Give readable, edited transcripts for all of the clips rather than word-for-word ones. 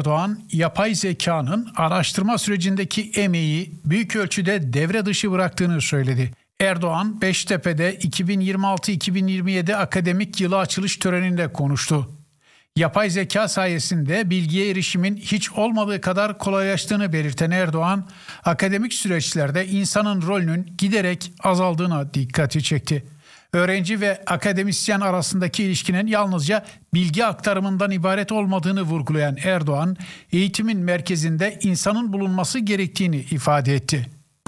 Erdoğan, yapay zekanın araştırma sürecindeki emeği büyük ölçüde devre dışı bıraktığını söyledi. Erdoğan, Beştepe'de 2026-2027 akademik yılı açılış töreninde konuştu. Yapay zeka sayesinde bilgiye erişimin hiç olmadığı kadar kolaylaştığını belirten Erdoğan, akademik süreçlerde insanın rolünün giderek azaldığına dikkati çekti. Öğrenci ve akademisyen arasındaki ilişkinin yalnızca bilgi aktarımından ibaret olmadığını vurgulayan Erdoğan, eğitimin merkezinde insanın bulunması gerektiğini ifade etti.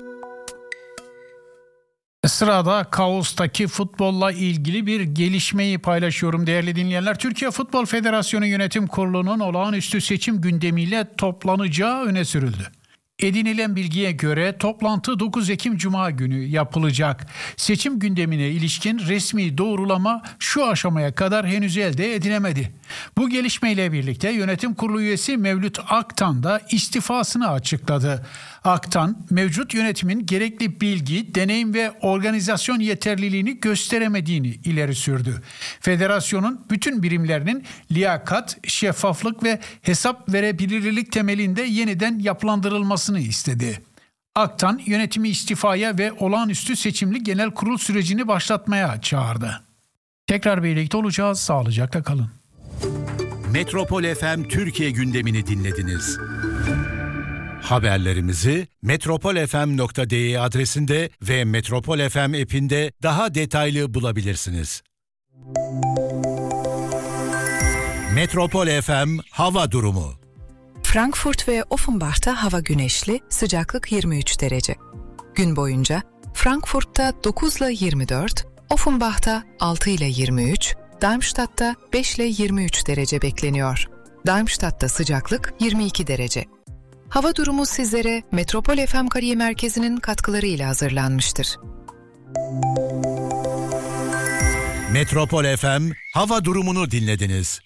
Sırada kaostaki futbolla ilgili bir gelişmeyi paylaşıyorum değerli dinleyenler. Türkiye Futbol Federasyonu Yönetim Kurulu'nun olağanüstü seçim gündemiyle toplanacağı öne sürüldü. Edinilen bilgiye göre toplantı 9 Ekim Cuma günü yapılacak. Seçim gündemine ilişkin resmi doğrulama şu aşamaya kadar henüz elde edilemedi. Bu gelişmeyle birlikte yönetim kurulu üyesi Mevlüt Aktan da istifasını açıkladı. Aktan, mevcut yönetimin gerekli bilgi, deneyim ve organizasyon yeterliliğini gösteremediğini ileri sürdü. Federasyonun bütün birimlerinin liyakat, şeffaflık ve hesap verebilirlik temelinde yeniden yapılandırılmasını istedi. Aktan, yönetimi istifaya ve olağanüstü seçimli genel kurul sürecini başlatmaya çağırdı. Tekrar birlikte olacağız, sağlıcakla kalın. Metropol FM Türkiye gündemini dinlediniz. Haberlerimizi metropolfm.de adresinde ve Metropol FM app'inde daha detaylı bulabilirsiniz. Metropol FM hava durumu. Frankfurt ve Offenbach'ta hava güneşli, sıcaklık 23 derece. Gün boyunca Frankfurt'ta 9 ile 24, Offenbach'ta 6 ile 23, Darmstadt'ta 5 ile 23 derece bekleniyor. Darmstadt'ta sıcaklık 22 derece. Hava durumu sizlere Metropol FM Kariye Merkezi'nin katkılarıyla hazırlanmıştır. Metropol FM hava durumunu dinlediniz.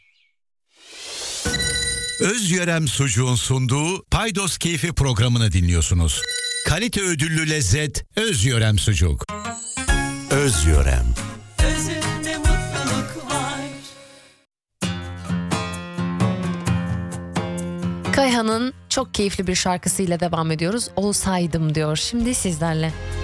Özyörem Sucuğun sunduğu Paydos Keyfi programını dinliyorsunuz. Kalite ödüllü lezzet Özyörem Sucuk. Özyörem. Özünde mutluluk var. Kayhan'ın çok keyifli bir şarkısıyla devam ediyoruz. Olsaydım diyor şimdi sizlerle.